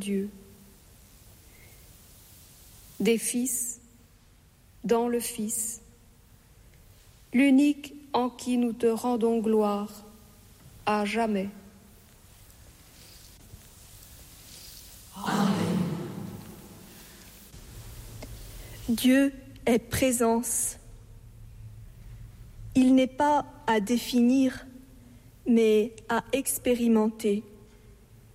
Dieu, des fils dans le Fils, l'unique en qui nous te rendons gloire à jamais. Amen. Dieu est présence. Il n'est pas à définir, mais à expérimenter.